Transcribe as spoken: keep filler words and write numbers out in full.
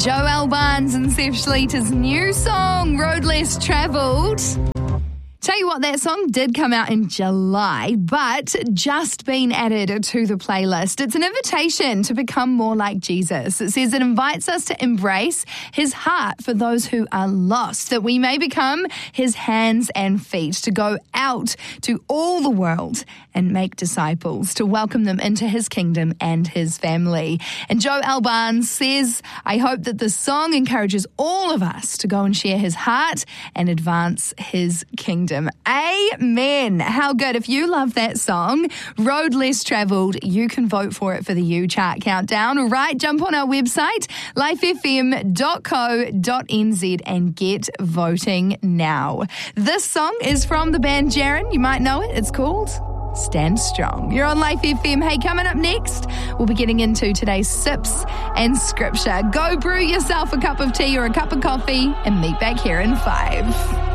Joel Barnes and Seth Schleter's new song, Road Less Travelled. Tell you what, that song did come out in July, but just been added to the playlist. It's an invitation to become more like Jesus. It says it invites us to embrace his heart for those who are lost, that we may become his hands and feet, to go out to all the world and make disciples, to welcome them into his kingdom and his family. And Joel Barnes says, I hope that the song encourages all of us to go and share his heart and advance his kingdom. Amen. How good. If you love that song, Road Less Travelled, you can vote for it for the U Chart Countdown. All right, jump on our website, life f m dot co dot n z, and get voting now. This song is from the band Jaren. You might know it. It's called Stand Strong. You're on Life F M. Hey, coming up next, we'll be getting into today's sips and scripture. Go brew yourself a cup of tea or a cup of coffee and meet back here in five.